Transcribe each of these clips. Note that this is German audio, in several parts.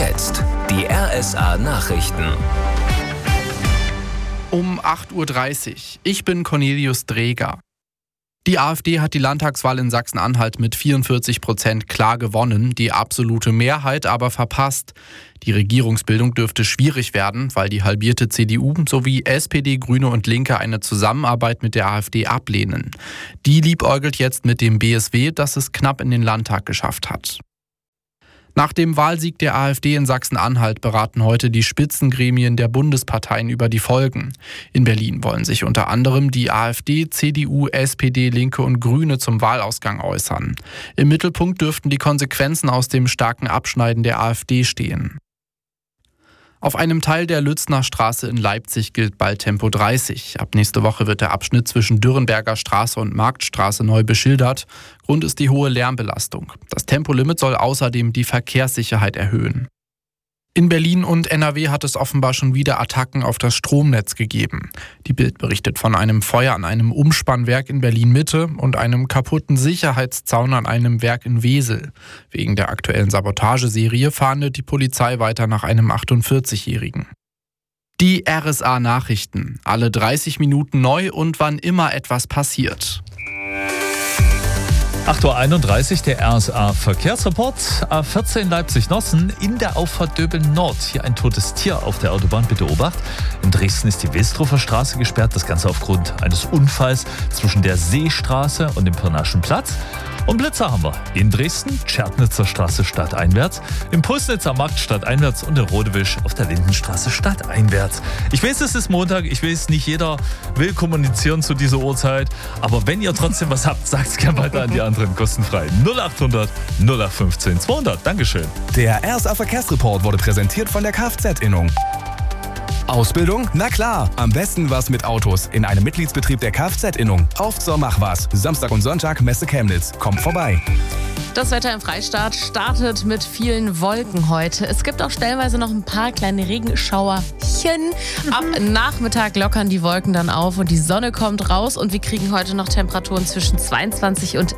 jetzt die RSA Nachrichten. Um 8.30 Uhr. Ich bin Cornelius Dreger. Die AfD hat die Landtagswahl in Sachsen-Anhalt mit 44% klar gewonnen, die absolute Mehrheit aber verpasst. Die Regierungsbildung dürfte schwierig werden, weil die halbierte CDU sowie SPD, Grüne und Linke eine Zusammenarbeit mit der AfD ablehnen. Die liebäugelt jetzt mit dem BSW, das es knapp in den Landtag geschafft hat. Nach dem Wahlsieg der AfD in Sachsen-Anhalt beraten heute die Spitzengremien der Bundesparteien über die Folgen. In Berlin wollen sich unter anderem die AfD, CDU, SPD, Linke und Grüne zum Wahlausgang äußern. Im Mittelpunkt dürften die Konsequenzen aus dem starken Abschneiden der AfD stehen. Auf einem Teil der Lützner Straße in Leipzig gilt bald Tempo 30. Ab nächste Woche wird der Abschnitt zwischen Dürrenberger Straße und Marktstraße neu beschildert. Grund ist die hohe Lärmbelastung. Das Tempolimit soll außerdem die Verkehrssicherheit erhöhen. In Berlin und NRW hat es offenbar schon wieder Attacken auf das Stromnetz gegeben. Die Bild berichtet von einem Feuer an einem Umspannwerk in Berlin-Mitte und einem kaputten Sicherheitszaun an einem Werk in Wesel. Wegen der aktuellen Sabotageserie fahndet die Polizei weiter nach einem 48-Jährigen. Die RSA Nachrichten. Alle 30 Minuten neu und wann immer etwas passiert. 8.31 Uhr, der RSA Verkehrsreport. A14 Leipzig-Nossen in der Auffahrt Döbeln-Nord. Hier ein totes Tier auf der Autobahn, bitte Obacht. In Dresden ist die Wilsdruffer Straße gesperrt. Das Ganze aufgrund eines Unfalls zwischen der Seestraße und dem Pirnaschen Platz. Und Blitzer haben wir in Dresden, Tschernitzer Straße stadteinwärts, im Pulsnitzer Markt stadteinwärts und in Rodewisch auf der Lindenstraße stadteinwärts. Ich weiß, es ist Montag, ich weiß, nicht jeder will kommunizieren zu dieser Uhrzeit, aber wenn ihr trotzdem was habt, sagt es gerne weiter an die anderen kostenfrei. 0800 0815 200. Dankeschön. Der RSA Verkehrsreport wurde präsentiert von der Kfz-Innung. Ausbildung? Na klar, am besten was mit Autos in einem Mitgliedsbetrieb der Kfz-Innung. Auf zur Mach was. Samstag und Sonntag Messe Chemnitz. Kommt vorbei. Das Wetter im Freistaat startet mit vielen Wolken heute. Es gibt auch stellenweise noch ein paar kleine Regenschauerchen. Ab Nachmittag lockern die Wolken dann auf und die Sonne kommt raus. Und wir kriegen heute noch Temperaturen zwischen 22 und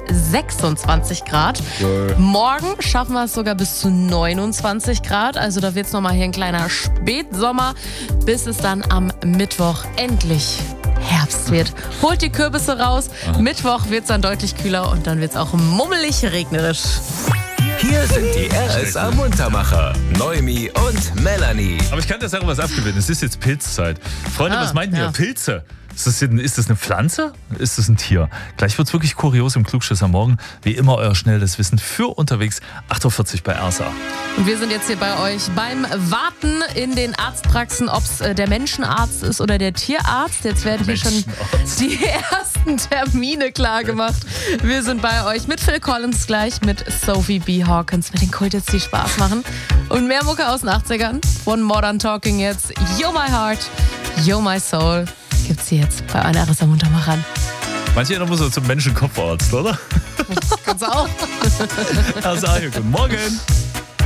26 Grad. Morgen schaffen wir es sogar bis zu 29 Grad. Also da wird es nochmal hier ein kleiner Spätsommer, bis es dann am Mittwoch endlich Herbst wird. Holt die Kürbisse raus. Mittwoch wird es dann deutlich kühler und dann wird es auch mummelig regnerisch. Hier sind die RSA Muntermacher, Noemi und Melanie. Aber ich kann der Sache was abgewinnen. Es ist jetzt Pilzzeit. Freunde, was meinten ihr? Pilze? Ist das eine Pflanze? Ist das ein Tier? Gleich wird es wirklich kurios im Klugschiss am Morgen. Wie immer euer schnelles Wissen für unterwegs. 8.40 Uhr bei RSA. Und wir sind jetzt hier bei euch beim Warten in den Arztpraxen, ob es der Menschenarzt ist oder der Tierarzt. Jetzt werden hier schon die ersten Termine klar gemacht. Wir sind bei euch mit Phil Collins gleich, mit Sophie B. Hawkins, mit den Kultits, die Spaß machen. Und mehr Mucke aus den 80ern von Modern Talking jetzt. You're My Heart, You're My Soul. Gibt's hier jetzt bei einer RSA Muntermachern. Manche erinnern so zum Menschenkopfarzt, oder? Das kannst du auch. RSA, guten Morgen.